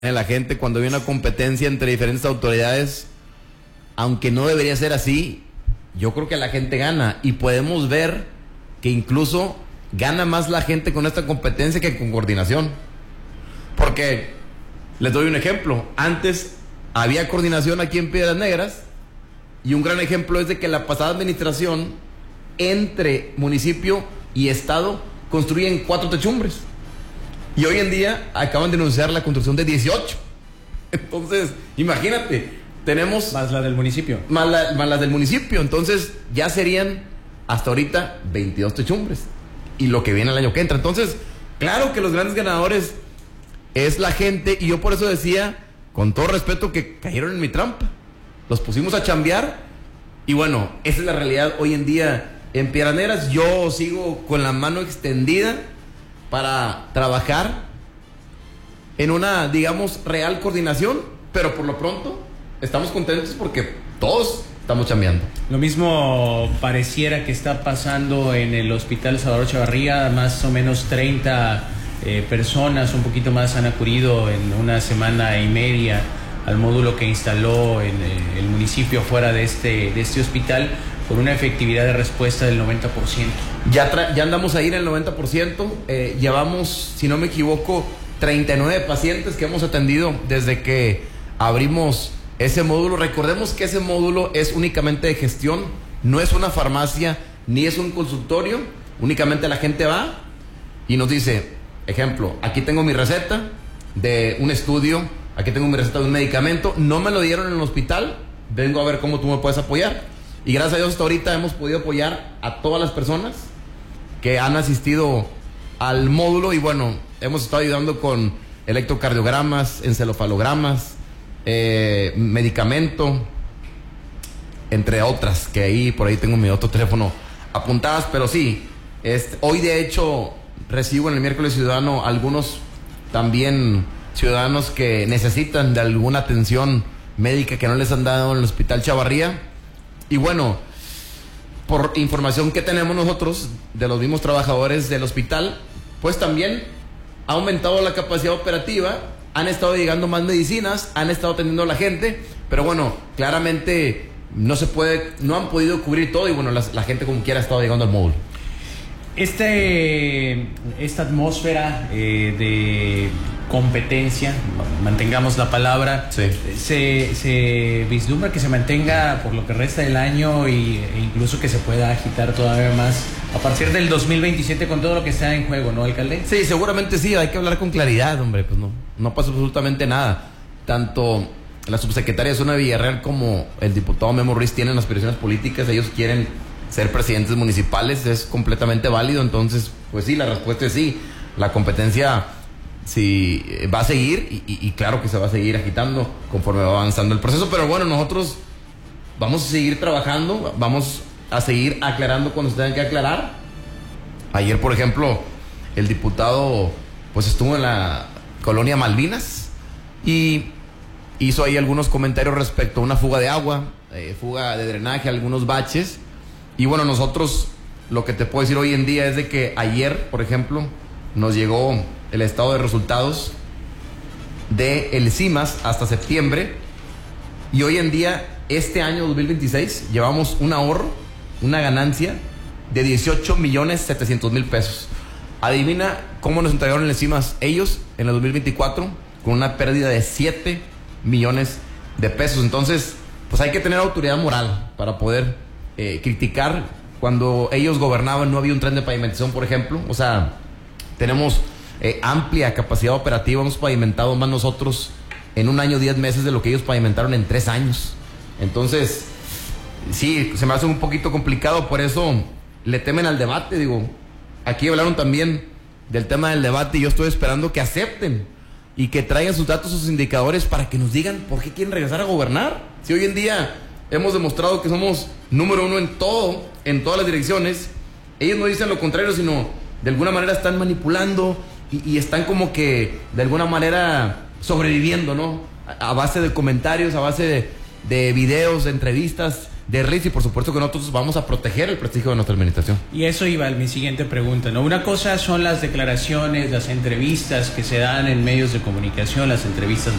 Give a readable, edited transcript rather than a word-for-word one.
en la gente cuando hay una competencia entre diferentes autoridades, aunque no debería ser así, yo creo que la gente gana y podemos ver que incluso gana más la gente con esta competencia que con coordinación. Porque, les doy un ejemplo, antes había coordinación aquí en Piedras Negras y un gran ejemplo es de que la pasada administración entre municipio y estado construyen 4 techumbres. Y hoy en día acaban de anunciar la construcción de 18. Entonces, imagínate, tenemos... Más la del municipio. Más las del municipio. Entonces, ya serían hasta ahorita 22 techumbres. Y lo que viene el año que entra. Entonces, claro que los grandes ganadores es la gente. Y yo por eso decía, con todo respeto, que cayeron en mi trampa. Los pusimos a chambear. Y bueno, esa es la realidad hoy en día en Piedras Negras. Yo sigo con la mano extendida para trabajar en una, digamos, real coordinación, pero por lo pronto estamos contentos porque todos estamos chambeando. Lo mismo pareciera que está pasando en el Hospital Salvador Chavarría. Más o menos 30 personas, un poquito más, han acudido en una semana y media al módulo que instaló en el municipio fuera de este hospital, con una efectividad de respuesta del 90%. Ya andamos ahí en el 90%. Llevamos, si no me equivoco, 39 pacientes que hemos atendido desde que abrimos ese módulo. Recordemos que ese módulo es únicamente de gestión, no es una farmacia ni es un consultorio. Únicamente la gente va y nos dice, ejemplo, aquí tengo mi receta de un estudio, aquí tengo mi receta de un medicamento, no me lo dieron en el hospital, vengo a ver cómo tú me puedes apoyar. Y gracias a Dios hasta ahorita hemos podido apoyar a todas las personas que han asistido al módulo. Y bueno, hemos estado ayudando con electrocardiogramas, encefalogramas, medicamento, entre otras, que ahí por ahí tengo mi otro teléfono apuntadas. Pero sí, hoy de hecho recibo en el miércoles ciudadano algunos también ciudadanos que necesitan de alguna atención médica que no les han dado en el Hospital Chavarría. Y bueno, por información que tenemos nosotros de los mismos trabajadores del hospital, pues también ha aumentado la capacidad operativa, han estado llegando más medicinas, han estado atendiendo a la gente, pero bueno, claramente no han podido cubrir todo y bueno, la gente como quiera ha estado llegando al módulo. Esta atmósfera de competencia, mantengamos la palabra, sí, se vislumbra que se mantenga por lo que resta del año e incluso que se pueda agitar todavía más a partir del 2027 con todo lo que está en juego, ¿no, alcalde? Sí, seguramente sí, hay que hablar con claridad, hombre, pues no pasa absolutamente nada. Tanto la subsecretaria Zona Villarreal como el diputado Memo Ruiz tienen aspiraciones políticas, ellos quieren ser presidentes municipales, es completamente válido. Entonces, pues sí, la respuesta es sí. La competencia sí va a seguir y claro que se va a seguir agitando conforme va avanzando el proceso. Pero bueno, nosotros vamos a seguir trabajando, vamos a seguir aclarando cuando se tengan que aclarar. Ayer, por ejemplo, el diputado pues estuvo en la colonia Malvinas y hizo ahí algunos comentarios respecto a una fuga de agua, fuga de drenaje, algunos baches. Y bueno, nosotros lo que te puedo decir hoy en día es de que ayer, por ejemplo, nos llegó el estado de resultados de el CIMAS hasta septiembre. Y hoy en día, este año 2026, llevamos un ahorro, una ganancia de 18,700,000 pesos. Adivina cómo nos entregaron el CIMAS ellos en el 2024 con una pérdida de 7 millones de pesos. Entonces, pues hay que tener autoridad moral para poder criticar. Cuando ellos gobernaban no había un tren de pavimentación, por ejemplo. O sea, tenemos amplia capacidad operativa, hemos pavimentado más nosotros en un año 10 meses de lo que ellos pavimentaron en 3 años. Entonces, sí, se me hace un poquito complicado, por eso le temen al debate. Digo, aquí hablaron también del tema del debate y yo estoy esperando que acepten y que traigan sus datos, sus indicadores para que nos digan por qué quieren regresar a gobernar. Si hoy en día hemos demostrado que somos número 1 en todo, en todas las direcciones, ellos no dicen lo contrario, sino de alguna manera están manipulando y están como que de alguna manera sobreviviendo, ¿no? A base de comentarios, a base de videos, de entrevistas, de Riz, y por supuesto que nosotros vamos a proteger el prestigio de nuestra administración. Y eso iba a mi siguiente pregunta, ¿no? Una cosa son las declaraciones, las entrevistas que se dan en medios de comunicación, las entrevistas